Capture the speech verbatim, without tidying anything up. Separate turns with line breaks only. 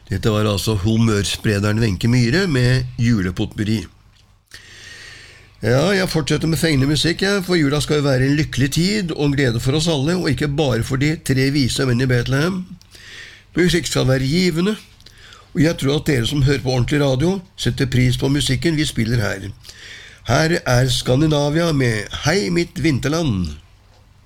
Dette var altså humørsprederen Wenche Myhre med julepotpurri. Ja, jeg fortsetter med fengende musikk, ja, for jula skal jo være en lykkelig tid og en glede for oss alle, og ikke bare for de tre vise menn i Bethlehem. Musikk skal være givende, og jeg tror at dere som hører på ordentlig radio setter pris på musikken vi spiller her. Her er Skandinavia med Hei mitt vinterland.